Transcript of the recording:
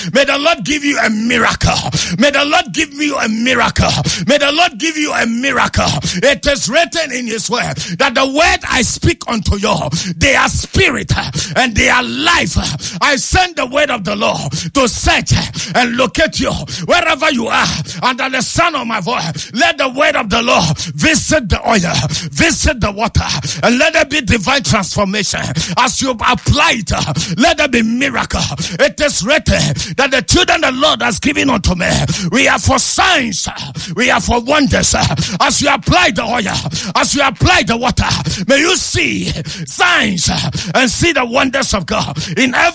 May the Lord give you a miracle. May the Lord give you a miracle. May the Lord give you a miracle. It is written in his word that the word I speak unto you, they are spirit and they are life. I send the word of the Lord to search and locate you wherever you are under the sound of my voice. Let the word of the Lord visit the oil, visit the water, and let there be divine transformation. As you apply it, let there be miracle. It is written that the children the Lord has given unto me, we are for signs, we are for wonders. As you apply the oil, as you apply the water, may you see signs and see the wonders of God in every